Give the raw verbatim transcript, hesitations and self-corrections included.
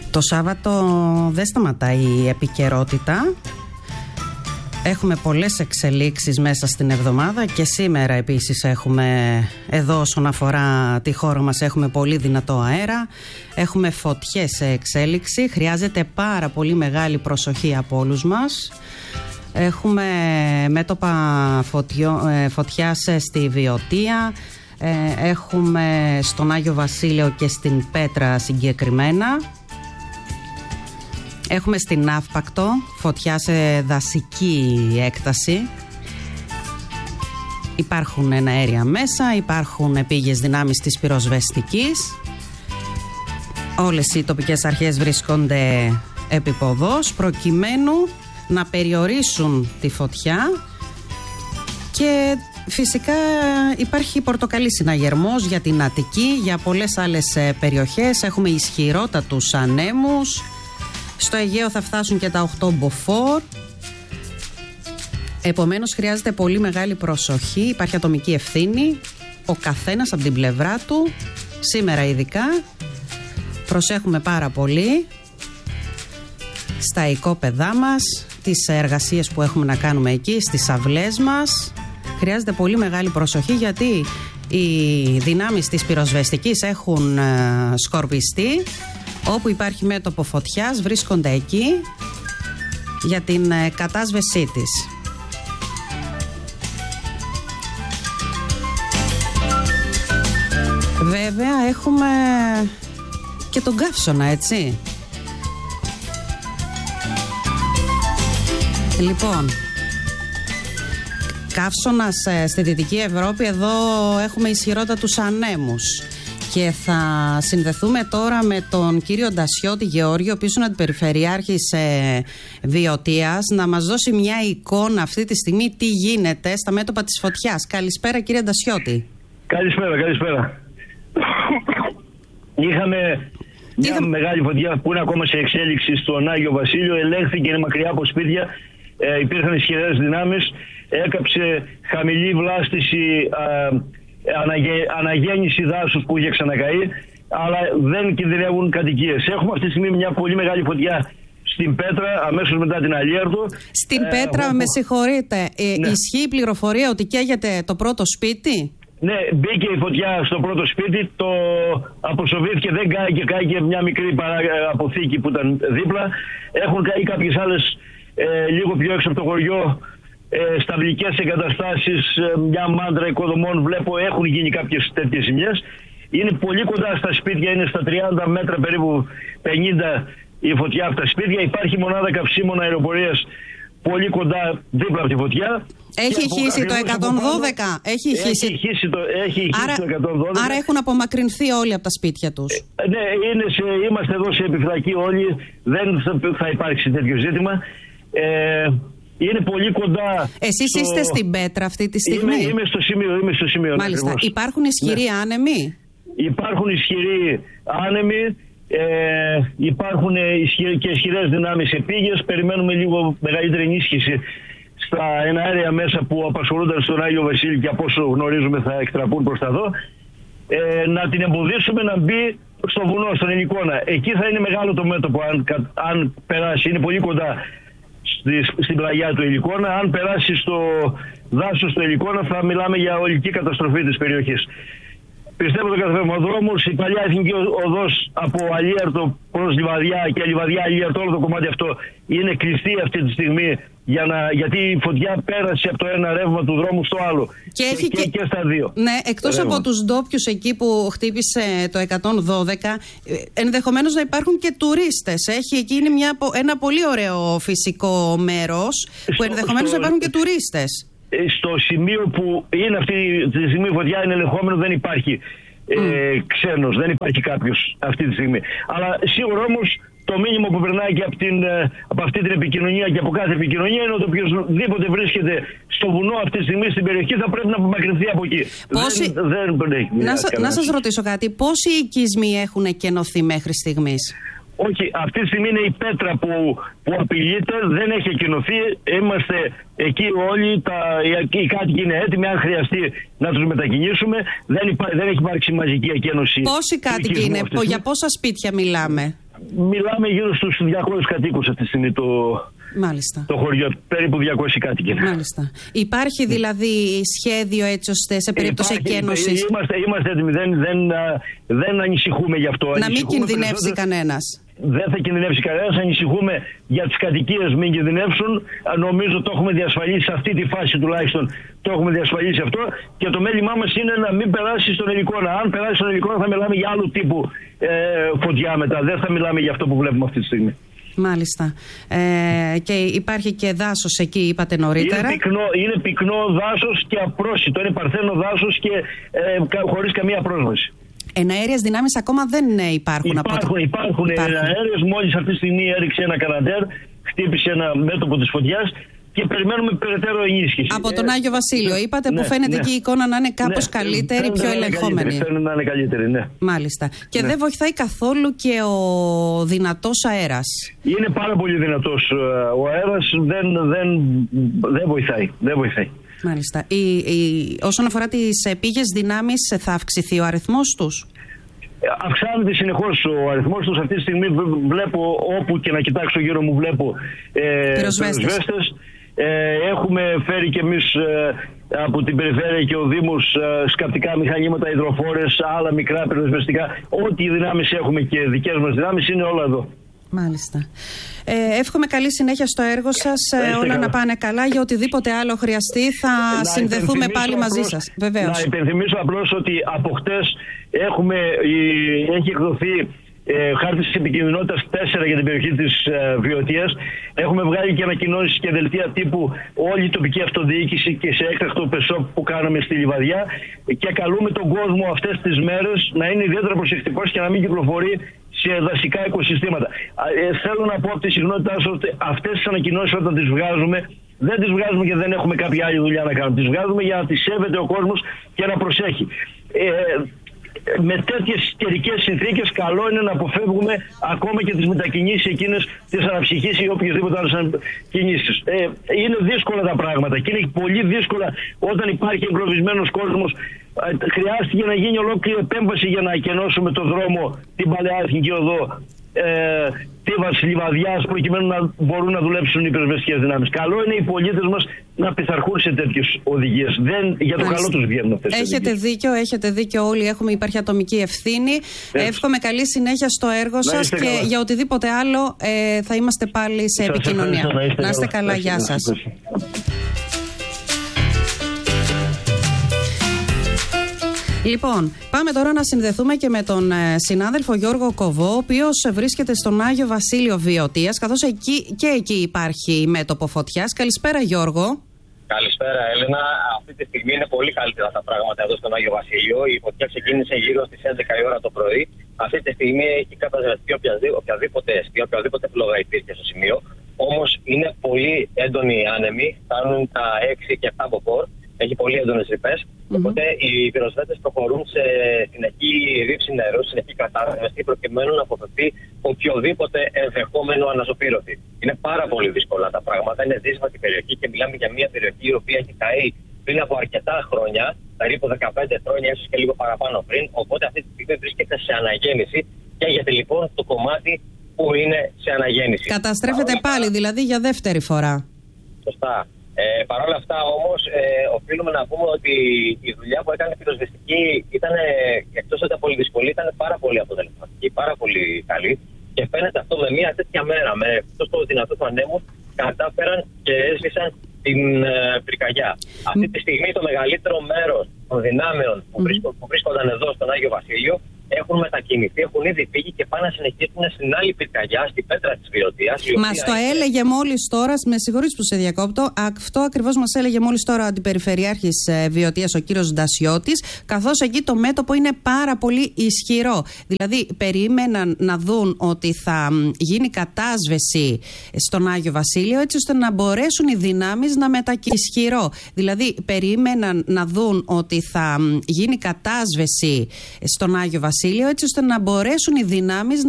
Το Σάββατο δεν σταματάει η επικαιρότητα. Έχουμε πολλές εξελίξεις μέσα στην εβδομάδα και σήμερα επίσης έχουμε εδώ όσον αφορά τη χώρα μας έχουμε πολύ δυνατό αέρα. Έχουμε φωτιές σε εξέλιξη. Χρειάζεται πάρα πολύ μεγάλη προσοχή από όλους μας. Έχουμε μέτωπα φωτιό, φωτιάς στη Βιωτία. Έχουμε στον Άγιο Βασίλειο και στην Πέτρα συγκεκριμένα. Έχουμε στην Ναύπακτο φωτιά σε δασική έκταση. Υπάρχουν εναέρια μέσα, υπάρχουν επίγειες δυνάμεις της πυροσβεστικής. Όλες οι τοπικές αρχές βρίσκονται επίποδος προκειμένου να περιορίσουν τη φωτιά και φυσικά υπάρχει πορτοκαλί συναγερμός για την Αττική, για πολλές άλλες περιοχές. Έχουμε ισχυρότατους ανέμους. Στο Αιγαίο θα φτάσουν και τα οκτώ μποφόρ. Επομένως χρειάζεται πολύ μεγάλη προσοχή. Υπάρχει ατομική ευθύνη. Ο καθένας από την πλευρά του. Σήμερα ειδικά προσέχουμε πάρα πολύ στα οικόπεδά μας, τις εργασίες που έχουμε να κάνουμε εκεί, στις αυλές μας. Χρειάζεται πολύ μεγάλη προσοχή γιατί οι δυνάμεις της πυροσβεστικής έχουν σκορπιστεί. Όπου υπάρχει μέτωπο φωτιάς βρίσκονται εκεί για την κατάσβεσή της. Βέβαια έχουμε και τον καύσωνα, έτσι. Λοιπόν, καύσωνας στη Δυτική Ευρώπη, εδώ έχουμε ισχυρότατους ανέμους. Και θα συνδεθούμε τώρα με τον κύριο Ντασιώτη Γεώργιο, ο οποίος είναι αντιπεριφερειάρχης ε, Βιωτίας, να μας δώσει μια εικόνα αυτή τη στιγμή τι γίνεται στα μέτωπα της φωτιάς. Καλησπέρα κύριε Ντασιώτη. Καλησπέρα, καλησπέρα. Είχαμε μια Είχα... μεγάλη φωτιά που είναι ακόμα σε εξέλιξη στον Άγιο Βασίλειο, ελέγχθηκε, είναι μακριά από σπίτια, ε, υπήρχαν ισχυρές δυνάμεις, έκαψε χαμηλή βλάστηση, ε, Αναγε, αναγέννηση δάσους που είχε ξανακαεί, αλλά δεν κινδυνεύουν κατοικίες. Έχουμε αυτή τη στιγμή μια πολύ μεγάλη φωτιά στην Πέτρα, αμέσως μετά την Αλίαρτο. Στην ε, Πέτρα, έχω... με συγχωρείτε, ε, ναι. Ισχύει η πληροφορία ότι καίγεται το πρώτο σπίτι? Ναι, μπήκε η φωτιά στο πρώτο σπίτι, το αποσοβήθηκε, δεν κάηκε, κάηκε μια μικρή παρά, αποθήκη που ήταν δίπλα. Έχουν καεί κάποιες άλλες ε, λίγο πιο έξω από το χωριό. Ε, σταυλικές εγκαταστάσεις, ε, μια μάντρα οικοδομών βλέπω έχουν γίνει κάποιες τέτοιες ζημιές. Είναι πολύ κοντά στα σπίτια, είναι στα τριάντα μέτρα, περίπου πενήντα η φωτιά από τα σπίτια. Υπάρχει μονάδα καυσίμων αεροπορίας πολύ κοντά δίπλα από τη φωτιά. Έχει χύσει το εκατόν δώδεκα. Πάνω, έχει χύσει. Έχει χύσει το, έχει χύσει άρα, το εκατόν δώδεκα. Άρα έχουν απομακρυνθεί όλοι από τα σπίτια τους. Ε, ναι, είναι σε, είμαστε εδώ σε επιφυλακή όλοι. Δεν θα, θα υπάρξει τέτοιο ζήτημα. Ε, Είναι πολύ κοντά. Εσείς στο... είστε στην Πέτρα αυτή τη στιγμή? Είμαι, είμαι στο σημείο. Είμαι στο σημείο. Μάλιστα. Ακριβώς. Υπάρχουν ισχυροί ναι. άνεμοι? Υπάρχουν ισχυροί άνεμοι. Ε, υπάρχουν ισχυροί και ισχυρές δυνάμεις επίγειες. Περιμένουμε λίγο μεγαλύτερη ενίσχυση στα εναέρια μέσα που απασχολούνταν στον Άγιο Βασίλειο και από όσο γνωρίζουμε θα εκτραπούν προς τα εδώ. Ε, να την εμποδίσουμε να μπει στο βουνό, στον Ελικόνα. Εκεί θα είναι μεγάλο το μέτωπο αν, αν περάσει. Είναι πολύ κοντά στην πλαγιά του Ελικόνα. Αν περάσει στο δάσος του Ελικόνα θα μιλάμε για ολική καταστροφή της περιοχής. Πιστεύω το καθαρμοδρόμος, η παλιά εθνική οδός από Αλίαρτο προς Λιβαδιά και Λιβαδιά Αλίαρτο, όλο το κομμάτι αυτό είναι κλειστή αυτή τη στιγμή για να, γιατί η φωτιά πέρασε από το ένα ρεύμα του δρόμου στο άλλο. Και, και, και, και στα δύο. Ναι, εκτός ρεύμα. Από τους ντόπιους εκεί που χτύπησε το εκατόν δώδεκα, ενδεχομένως να υπάρχουν και τουρίστες. Έχει εκεί είναι μια, ένα πολύ ωραίο φυσικό μέρος που ενδεχομένως στο, να υπάρχουν και τουρίστες. Στο σημείο που είναι αυτή τη στιγμή η φωτιά είναι ελεγχόμενο, δεν υπάρχει mm. ε, ξένος, δεν υπάρχει κάποιος αυτή τη στιγμή. Αλλά σίγουρα όμως το μήνυμα που περνάει και από, την, από αυτή την επικοινωνία και από κάθε επικοινωνία είναι ότι οποιοδήποτε βρίσκεται στο βουνό αυτή τη στιγμή στην περιοχή θα πρέπει να απομακρυνθεί από εκεί. Πόσοι... Δεν, δεν να, σα, να σας ρωτήσω κάτι, πόσοι οικισμοί έχουν εκενωθεί μέχρι στιγμής? Όχι, αυτή τη στιγμή είναι η Πέτρα που, που απειλείται, δεν έχει εκκοινωθεί. Είμαστε εκεί όλοι, τα, οι κάτοικοι είναι έτοιμοι, αν χρειαστεί να τους μετακινήσουμε. Δεν, υπά, δεν έχει υπάρξει μαζική εκκένωση. Πόσοι κάτοικοι είναι, για πόσα σπίτια μιλάμε? μιλάμε γύρω στους διακόσιους κατοίκους αυτή τη στιγμή το, Μάλιστα. το χωριό, περίπου διακόσιοι κάτοικοι. Μάλιστα. Υπάρχει δηλαδή σχέδιο έτσι ώστε σε περίπτωση εκένωσης? Είμαστε, είμαστε έτοιμοι, δεν, δεν, δεν ανησυχούμε γι' αυτό. Να μην κινδυνεύσει κανένας. Δεν θα κινδυνεύσει κανένας, ανησυχούμε για τις κατοικίες μην κινδυνεύσουν. Νομίζω το έχουμε διασφαλίσει σε αυτή τη φάση τουλάχιστον. Το έχουμε διασφαλίσει αυτό και το μέλημά μας είναι να μην περάσει στον ελικόνα. Αν περάσει στον ελικόνα θα μιλάμε για άλλου τύπου ε, φωτιά μετά. Δεν θα μιλάμε για αυτό που βλέπουμε αυτή τη στιγμή. Μάλιστα. Ε, και υπάρχει και δάσος εκεί, είπατε νωρίτερα. Είναι πυκνό, είναι πυκνό δάσος και απρόσιτο. Είναι παρθένο δάσος και ε, χωρίς καμία πρόσβαση. Εναέριες δυνάμεις ακόμα δεν υπάρχουν. Υπάρχουν, από... υπάρχουν, υπάρχουν εναέριες. Μόλις αυτή τη στιγμή έριξε ένα καναντέρ, χτύπησε ένα μέτωπο της φωτιάς και περιμένουμε περαιτέρω ενίσχυση. Από τον Άγιο Βασίλειο, είπατε, ναι, που φαίνεται ναι. και η εικόνα να είναι κάπως ναι, καλύτερη, ναι, πιο ναι, ελεγχόμενη. Φαίνεται να είναι καλύτερη, ναι. Μάλιστα. Και ναι. δεν βοηθάει καθόλου και ο δυνατός αέρας? Είναι πάρα πολύ δυνατός ο αέρας, δεν, δεν, δεν βοηθάει. Δεν βοηθάει. Μάλιστα. Η, η, όσον αφορά τις πήγες δυνάμεις, θα αυξηθεί ο αριθμός τους? Αυξάνεται συνεχώς ο αριθμός τους. Αυτή τη στιγμή βλέπω, όπου και να κοιτάξω γύρω μου, βλέπω ε, πυροσβέστες. Ε, έχουμε φέρει και εμείς ε, από την περιφέρεια και ο Δήμος ε, σκαπτικά μηχανήματα, υδροφόρες, άλλα μικρά πυροσβεστικά. Ό,τι οι δυνάμεις έχουμε και δικές μας δυνάμεις είναι όλα εδώ. Μάλιστα. Ε, εύχομαι καλή συνέχεια στο έργο σας, ε, όλα καλά. Να πάνε καλά. Για οτιδήποτε άλλο χρειαστεί θα να συνδεθούμε πάλι απλώς, μαζί σας. Βεβαίως. Να υπενθυμίσω απλώς ότι από χτες έχουμε, έχει εκδοθεί ε, χάρτης επικινδυνότητας τέσσερα για την περιοχή της ε, Βιωτίας. Έχουμε βγάλει και ανακοινώσεις και δελτία τύπου όλη η τοπική αυτοδιοίκηση και σε έκτακτο πεσό που κάναμε στη Λιβαδιά, και καλούμε τον κόσμο αυτές τις μέρες να είναι ιδιαίτερα προσεκτικός και να μην κυκλοφορεί σε δασικά οικοσυστήματα. Ε, θέλω να πω από τη συχνότητά σας ότι αυτές τις ανακοινώσεις όταν τις βγάζουμε, δεν τις βγάζουμε γιατί δεν έχουμε κάποια άλλη δουλειά να κάνουμε. Τις βγάζουμε για να τις σέβεται ο κόσμος και να προσέχει. Ε, με τέτοιες καιρικές συνθήκες καλό είναι να αποφεύγουμε ακόμα και τις μετακινήσεις εκείνες της αναψυχής ή οποιασδήποτε άλλες κινήσεις. Ε, είναι δύσκολα τα πράγματα και είναι πολύ δύσκολα όταν υπάρχει εγκλωβισμένος κόσμος. Χρειάστηκε να γίνει ολόκληρη επέμβαση για να ακενώσουμε το δρόμο, την Παλαιά Εθνική Οδό, ε, Τύβας, Λιβαδιάς, προκειμένου να μπορούν να δουλέψουν οι πυροσβεστικές δυνάμεις. Καλό είναι οι πολίτες μας να πειθαρχούν σε τέτοιες οδηγίες. Δεν, για το καλό τους βγαίνουν αυτές τις Έχετε οδηγίες. δίκιο, έχετε δίκιο όλοι. Έχουμε, υπάρχει ατομική ευθύνη. Έτσι. Εύχομαι καλή συνέχεια στο έργο σας και καλά. Για οτιδήποτε άλλο ε, θα είμαστε πάλι σε σας επικοινωνία. Να είστε, να είστε καλά, καλά. Γεια σας. Λοιπόν, πάμε τώρα να συνδεθούμε και με τον ε, συνάδελφο Γιώργο Κοβό, ο οποίος βρίσκεται στον Άγιο Βασίλειο Βιωτίας, καθώς εκεί, και εκεί υπάρχει μέτωπο φωτιάς. Καλησπέρα, Γιώργο. Καλησπέρα, Έλενα. Αυτή τη στιγμή είναι πολύ καλύτερα τα πράγματα εδώ στον Άγιο Βασίλειο. Η φωτιά ξεκίνησε γύρω στις έντεκα η ώρα το πρωί. Αυτή τη στιγμή έχει καταδραστεί οποιαδήποτε αιστεία, οποιαδήποτε φλόγα υπήρχε στο σημείο. Όμως είναι πολύ έντονοι οι άνεμοι, φτάνουν τα έξι και επτά μποφόρ. Έχει πολύ έντονες ρηπές. Mm-hmm. Οπότε οι πυροσβέστες προχωρούν σε συνεχή ρήψη νερού, συνεχή κατάρρευση, προκειμένου να αποφευθεί οποιοδήποτε ενδεχόμενο ανασωπήρωτη. Είναι πάρα πολύ δύσκολα τα πράγματα. Είναι δύσβατη περιοχή και μιλάμε για μια περιοχή η οποία έχει καεί πριν από αρκετά χρόνια, περίπου δεκαπέντε χρόνια, ίσως και λίγο παραπάνω πριν. Οπότε αυτή τη στιγμή βρίσκεται σε αναγέννηση. Καίγεται λοιπόν το κομμάτι που είναι σε αναγέννηση. Καταστρέφεται πάλι, δηλαδή για δεύτερη φορά. Σωστά. Ε, Παρ' όλα αυτά όμως ε, οφείλουμε να πούμε ότι η δουλειά που έκανε η πυροσβεστική ήταν, εκτός ότι ήταν πολύ δύσκολη, ήταν πάρα πολύ αποτελεσματική, πάρα πολύ καλή, και φαίνεται αυτό με μια τέτοια μέρα, με τόσο δυνατό του ανέμου, κατάφεραν και έσβησαν την ε, πυρκαγιά. Mm. Αυτή τη στιγμή το μεγαλύτερο μέρος των δυνάμεων που, mm. βρίσκον, που βρίσκονταν εδώ στον Άγιο Βασίλειο έχουν μετακινηθεί, έχουν ήδη φύγει και πάνε να συνεχίσουν στην άλλη πυρκαγιά, στην Πέτρα της Βιωτίας. Μας το είναι... έλεγε μόλις τώρα, με συγχωρείς που σε διακόπτω, αυτό ακριβώς μας έλεγε μόλις τώρα ο Αντιπεριφερειάρχης Βιωτίας, ο κύριος Ντασιώτης, καθώς εκεί το μέτωπο είναι πάρα πολύ ισχυρό. Δηλαδή, περίμεναν να δουν ότι θα γίνει κατάσβεση στον Άγιο Βασίλειο, έτσι ώστε να μπορέσουν οι δυνάμεις να μετακινηθούν. Ισχυρό. Δηλαδή, περίμεναν να δουν ότι θα γίνει κατάσβεση στον Άγιο Βασίλειο, έτσι ώστε να μπορέσουν οι δυνάμεις